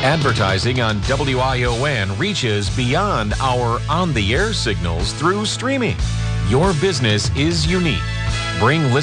Advertising on WION reaches beyond our on-the-air signals through streaming. Your business is unique. Bring